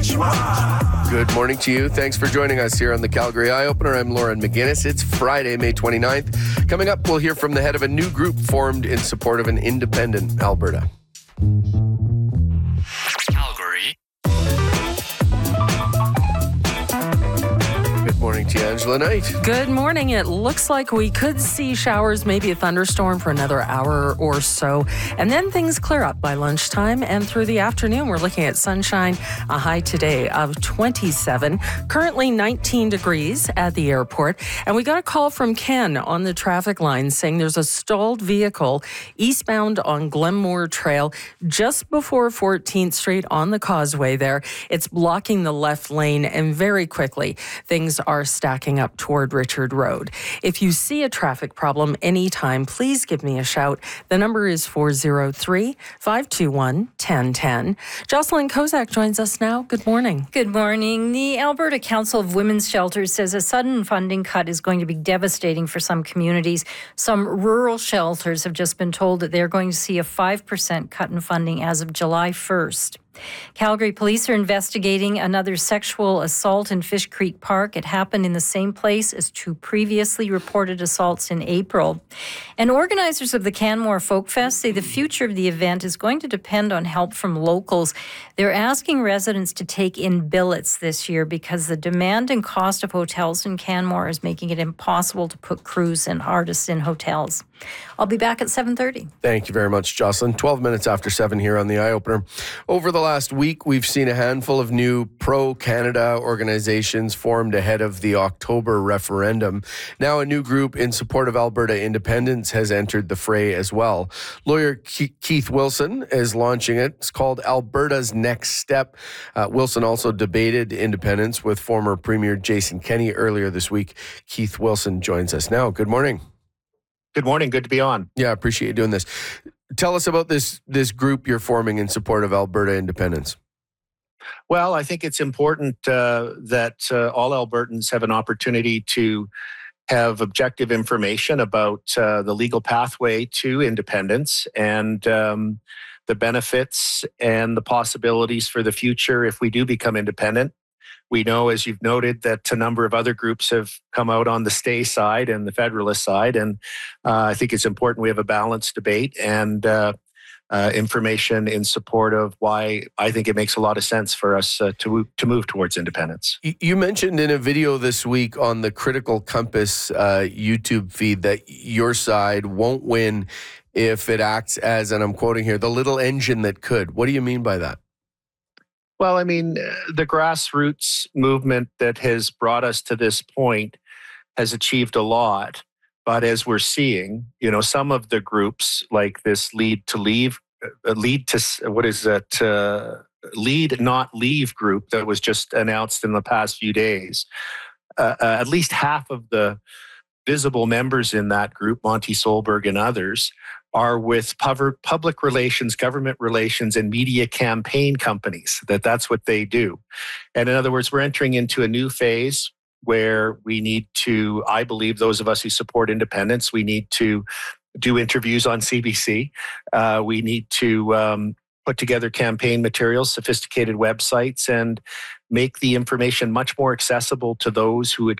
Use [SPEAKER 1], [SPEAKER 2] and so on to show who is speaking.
[SPEAKER 1] Good morning to you. Thanks for joining us here on the Calgary Eye Opener. I'm Lauren McGinnis. It's Friday, May 29th. Coming up, we'll hear from the head of a new group formed in support of an independent Alberta. Calgary. Good morning to you, Angela Knight.
[SPEAKER 2] Good morning. It looks like we could see showers, maybe a thunderstorm for another hour or so. And then things clear up by lunchtime and through the afternoon. We're looking at sunshine, a high today of 27, currently 19 degrees at the airport. And we got a call from Ken on the traffic line saying there's a stalled vehicle eastbound on Glenmore Trail just before 14th Street on the causeway there. It's blocking the left lane, and very quickly things are stacking up toward Richard Road. If you see a traffic problem anytime, please give me a shout. The number is 403-521-1010. Jocelyn Kozak joins us now. Good morning.
[SPEAKER 3] Good morning. The Alberta Council of Women's Shelters says a sudden funding cut is going to be devastating for some communities. Some rural shelters have just been told that they're going to see a 5% cut in funding as of July 1st. Calgary police are investigating another sexual assault in Fish Creek Park. It happened in the same place as two previously reported assaults in April. And organizers of the Canmore Folk Fest say the future of the event is going to depend on help from locals. They're asking residents to take in billets this year because the demand and cost of hotels in Canmore is making it impossible to put crews and artists in hotels. I'll be back at 7:30.
[SPEAKER 1] Thank you very much, Jocelyn. 12 minutes after 7 here on the Eye Opener. Over the last week, we've seen a handful of new pro-Canada organizations formed ahead of the October referendum. Now a new group in support of Alberta independence has entered the fray as well. Lawyer Keith Wilson is launching it. It's called Alberta's Next Step. Wilson also debated independence with former Premier Jason Kenney earlier this week. Keith Wilson joins us now. Good morning.
[SPEAKER 4] Good morning. Good to be on.
[SPEAKER 1] Yeah, I appreciate you doing this. Tell us about this group you're forming in support of Alberta independence.
[SPEAKER 4] Well, I think it's important that all Albertans have an opportunity to have objective information about the legal pathway to independence and the benefits and the possibilities for the future if we do become independent. We know, as you've noted, that a number of other groups have come out on the stay side and the federalist side. And I think it's important we have a balanced debate and information in support of why I think it makes a lot of sense for us to move towards independence.
[SPEAKER 1] You mentioned in a video this week on the Critical Compass YouTube feed that your side won't win if it acts as, and I'm quoting here, the little engine that could. What do you mean by that?
[SPEAKER 4] Well, I mean, the grassroots movement that has brought us to this point has achieved a lot. But as we're seeing, some of the groups like this Lead Not Leave group that was just announced in the past few days, at least half of the visible members in that group, Monty Solberg and others, are with public relations, government relations, and media campaign companies. That's what they do. And in other words, we're entering into a new phase where we need to, I believe, those of us who support independence, we need to do interviews on CBC. We need to put together campaign materials, sophisticated websites, and make the information much more accessible to those who would